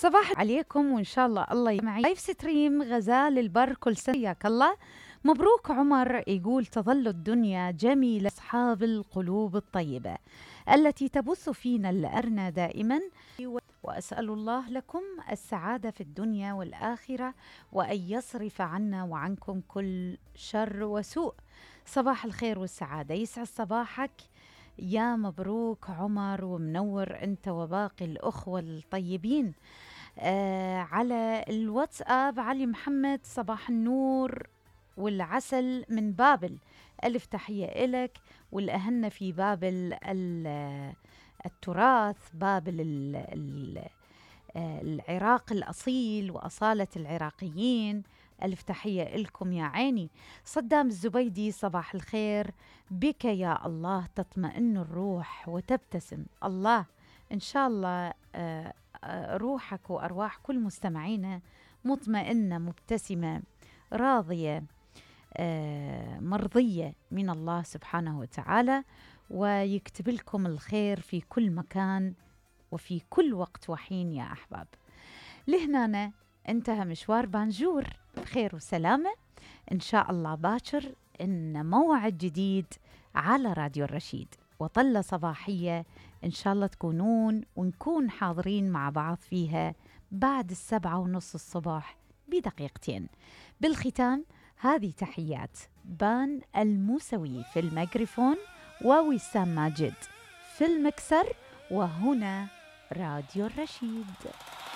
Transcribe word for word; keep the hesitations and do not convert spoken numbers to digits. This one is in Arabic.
صباح عليكم وإن شاء الله الله معي. لايف ستريم غزال البر كل سنة حياك الله. مبروك عمر يقول تظل الدنيا جميلة أصحاب القلوب الطيبة التي تبث فينا الأرنى دائما، وأسأل الله لكم السعادة في الدنيا والآخرة وأن يصرف عنا وعنكم كل شر وسوء. صباح الخير والسعادة، يسعد صباحك يا مبروك عمر ومنور أنت وباقي الأخوة الطيبين. آه على الواتساب علي محمد صباح النور والعسل من بابل، ألف تحية إلك، والأهنة في بابل التراث، بابل ال ال العراق الأصيل وأصالة العراقيين، ألف تحية لكم يا عيني. صدام الزبيدي صباح الخير، بك يا الله تطمئن الروح وتبتسم. الله إن شاء الله آه روحك وأرواح كل مستمعينا مطمئنة مبتسمة راضية آه مرضية من الله سبحانه وتعالى، ويكتب لكم الخير في كل مكان وفي كل وقت وحين يا أحباب. لهنا انتهى مشوار بانجور بخير وسلامة، إن شاء الله باكر إن موعد جديد على راديو الرشيد وطلة صباحية إن شاء الله تكونون ونكون حاضرين مع بعض فيها بعد السبعة ونص الصباح بدقيقتين. بالختام هذه تحيات بان الموسوي في الميكروفون ووسام ماجد في المكسر، وهنا راديو الرشيد.